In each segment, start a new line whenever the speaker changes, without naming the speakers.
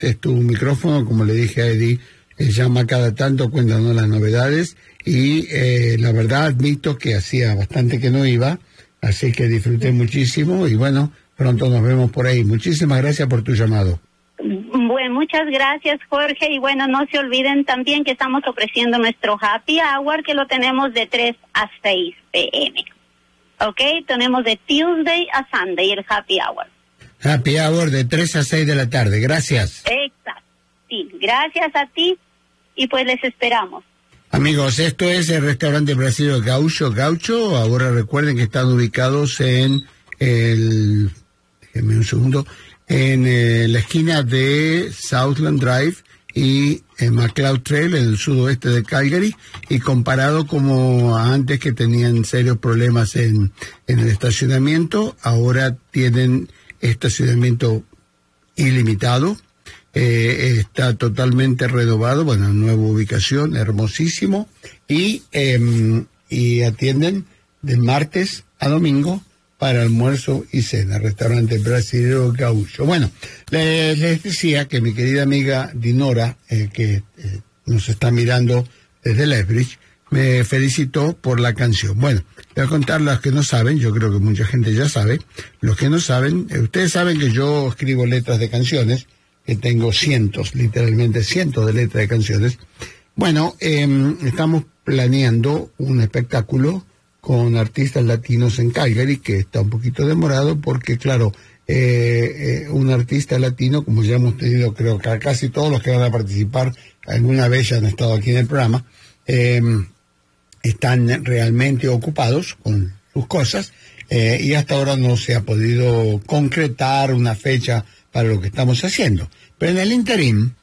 es tu micrófono, como le dije a Eddie, llama cada tanto, cuéntanos las novedades, y la verdad admito que hacía bastante que no iba, así que disfruté muchísimo, y bueno, pronto nos vemos por ahí. Muchísimas gracias por tu llamado.
Bueno, muchas gracias, Jorge, y bueno, no se olviden también que estamos ofreciendo nuestro happy hour, que lo tenemos de 3 a 6 p.m. ¿Ok? Tenemos de Tuesday a Sunday el happy hour.
Happy hour de 3 a 6 de la tarde, gracias.
Exacto, sí, gracias a ti, y pues les esperamos.
Amigos, esto es el restaurante brasileño Gaucho. Ahora recuerden que están ubicados en déjenme un segundo, en la esquina de Southland Drive y en McLeod Trail, en el sudoeste de Calgary, y comparado como antes, que tenían serios problemas en el estacionamiento, ahora tienen estacionamiento ilimitado. Está totalmente renovado, bueno, nueva ubicación, hermosísimo, y atienden de martes a domingo para almuerzo y cena, restaurante brasileño Gaucho. Bueno, les decía que mi querida amiga Dinora, que nos está mirando desde Lethbridge, me felicitó por la canción. Bueno, voy a contar los que no saben, yo creo que mucha gente ya sabe. Los que no saben, ustedes saben que yo escribo letras de canciones, que tengo literalmente cientos de letras de canciones. Bueno, estamos planeando un espectáculo con artistas latinos en Calgary, que está un poquito demorado porque, claro, un artista latino, como ya hemos tenido, creo que casi todos los que van a participar alguna vez ya han estado aquí en el programa, están realmente ocupados con sus cosas, y hasta ahora no se ha podido concretar una fecha para lo que estamos haciendo. Pero en el interín,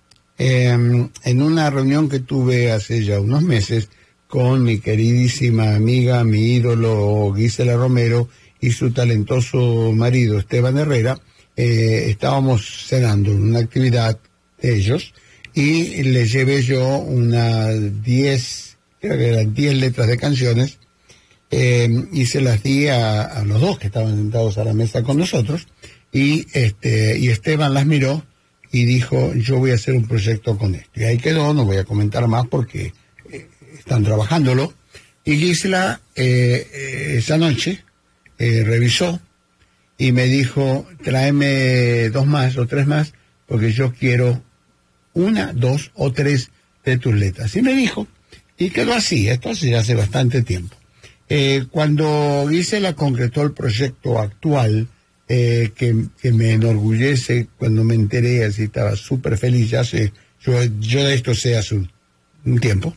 en una reunión que tuve hace ya unos meses con mi queridísima amiga, mi ídolo Gisela Romero, y su talentoso marido Esteban Herrera, estábamos cenando en una actividad de ellos, y les llevé yo unas 10, creo que eran 10 letras de canciones, y se las di a los dos que estaban sentados a la mesa con nosotros, y Esteban las miró y dijo, yo voy a hacer un proyecto con esto. Y ahí quedó, no voy a comentar más porque están trabajándolo. Y Gisela esa noche revisó y me dijo, tráeme 2 más o 3 más, porque yo quiero 1, 2 o 3 de tus letras. Y me dijo, y quedó así, esto hace bastante tiempo. Cuando Gisela concretó el proyecto actual, que me enorgullece, cuando me enteré, así estaba súper feliz, yo de esto sé hace un tiempo,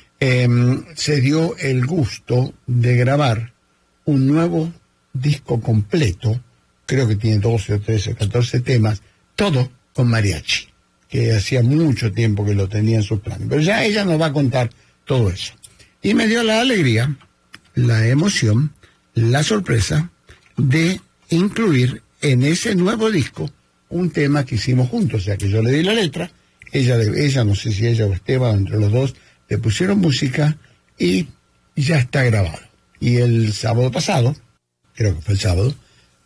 se dio el gusto de grabar un nuevo disco completo, creo que tiene 12 o 13 o 14 temas, todo con mariachi, que hacía mucho tiempo que lo tenía en sus planes, pero ya ella nos va a contar todo eso. Y me dio la alegría, la emoción, la sorpresa de incluir en ese nuevo disco un tema que hicimos juntos, o sea que yo le di la letra, ella no sé si ella o Esteban, entre los dos, le pusieron música y ya está grabado. Y el sábado pasado, creo que fue el sábado,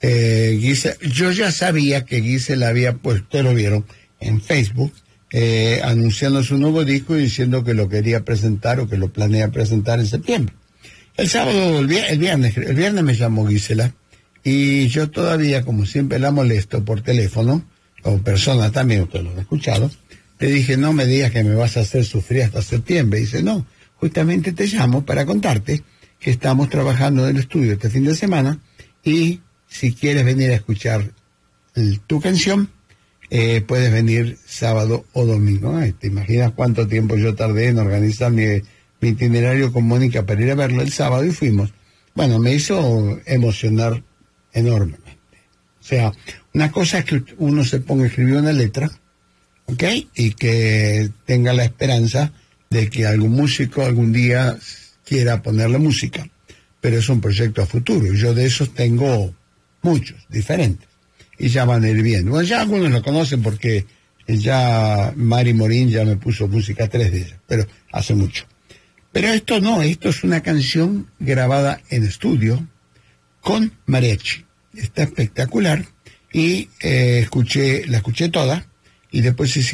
yo ya sabía que Gisela había puesto, lo vieron, en Facebook, anunciando su nuevo disco y diciendo que lo quería presentar o que lo planea presentar en septiembre. El sábado, el viernes me llamó Gisela, y yo todavía, como siempre, la molesto por teléfono, como persona también, ustedes lo han escuchado, le dije, no me digas que me vas a hacer sufrir hasta septiembre. Y dice, no, justamente te llamo para contarte que estamos trabajando en el estudio este fin de semana, y si quieres venir a escuchar tu canción, puedes venir sábado o domingo. Ay, ¿te imaginas cuánto tiempo yo tardé en organizar mi itinerario con Mónica para ir a verlo el sábado? Y fuimos. Bueno, me hizo emocionar enormemente. O sea, una cosa es que uno se ponga a escribir una letra, ¿ok? Y que tenga la esperanza de que algún músico algún día quiera ponerle música, pero es un proyecto a futuro, y yo de esos tengo muchos, diferentes, y ya van a ir bien. Bueno, ya algunos lo conocen porque ya Mari Morín ya me puso música 3 de ellas, pero hace mucho. Pero esto no, esto es una canción grabada en estudio con mariachi. Está espectacular, y la escuché toda, y después hice